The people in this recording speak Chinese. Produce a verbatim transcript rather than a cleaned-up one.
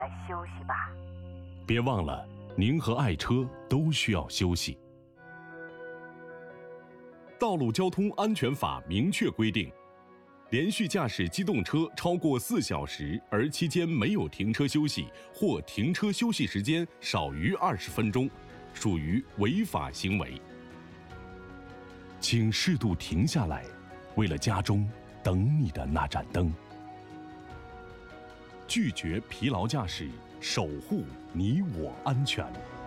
来休息吧。 别忘了，您和爱车都需要休息。道路交通安全法明确规定，连续驾驶机动车超过四小时，而期间没有停车休息，或停车休息时间少于二十分钟，属于违法行为。请适度停下来，为了家中等你的那盏灯。拒绝疲劳驾驶，守护你我安全。